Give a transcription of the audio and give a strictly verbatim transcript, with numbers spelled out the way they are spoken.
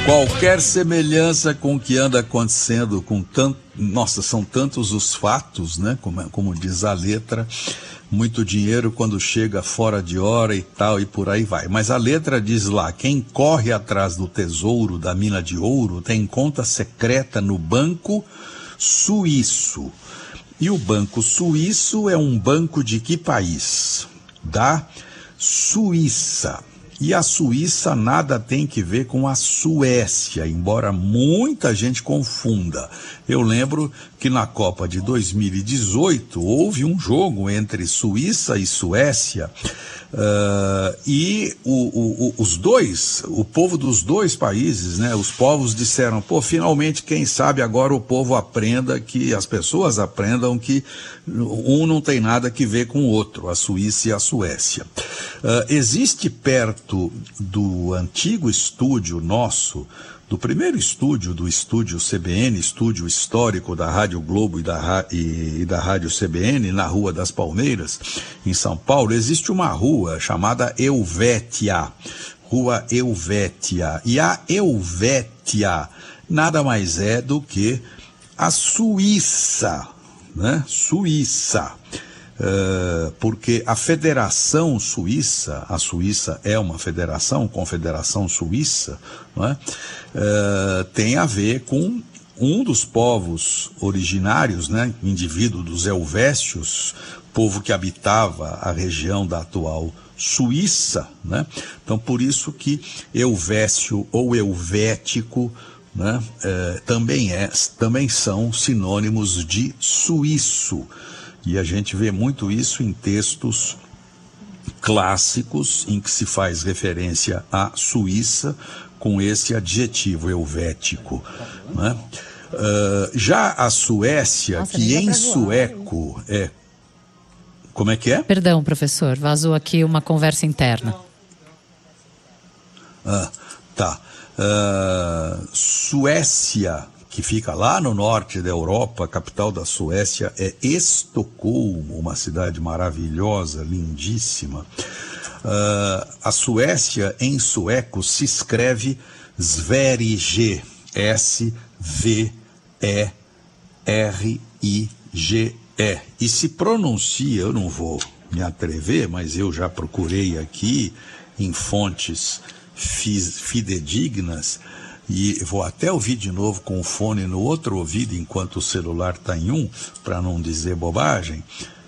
Qualquer semelhança com o que anda acontecendo, com tanto, nossa, são tantos os fatos, né? Como, como diz a letra, muito dinheiro quando chega fora de hora e tal, e por aí vai. Mas a letra diz lá, quem corre atrás do tesouro da mina de ouro tem conta secreta no banco suíço. E o banco suíço é um banco de que país? Da Suíça. E a Suíça nada tem que ver com a Suécia, embora muita gente confunda. Eu lembro que na Copa de dois mil e dezoito houve um jogo entre Suíça e Suécia, uh, e o, o, o, os dois, o povo dos dois países, né, os povos disseram, pô, finalmente, quem sabe agora o povo aprenda, que as pessoas aprendam que um não tem nada que ver com o outro, a Suíça e a Suécia. Uh, existe perto do antigo estúdio nosso, do primeiro estúdio do estúdio C B N, estúdio histórico da Rádio Globo e da, e, e da Rádio C B N, na Rua das Palmeiras, em São Paulo, existe uma rua chamada Helvétia, Rua Helvétia. E a Helvétia nada mais é do que a Suíça, né? Suíça. Uh, porque a Federação Suíça, a Suíça é uma federação, Confederação Suíça, não é? Uh, tem a ver com um dos povos originários, né? Indivíduo dos Helvécios, povo que habitava a região da atual Suíça, né? Então, por isso que Helvécio ou Helvético, né? Uh, também, é, também são sinônimos de suíço. E a gente vê muito isso em textos clássicos em que se faz referência à Suíça com esse adjetivo helvético, né? Uh, já a Suécia, Nossa, que em sueco é... Como é que é? Perdão, professor, vazou aqui uma conversa interna. Ah, tá. Uh, Suécia, que fica lá no norte da Europa, a capital da Suécia é Estocolmo, uma cidade maravilhosa, lindíssima. Uh, a Suécia, em sueco, se escreve Sverige, S V E R I G E. E se pronuncia, eu não vou me atrever, mas eu já procurei aqui em fontes fidedignas, e vou até ouvir de novo com o fone no outro ouvido enquanto o celular está em um, para não dizer bobagem.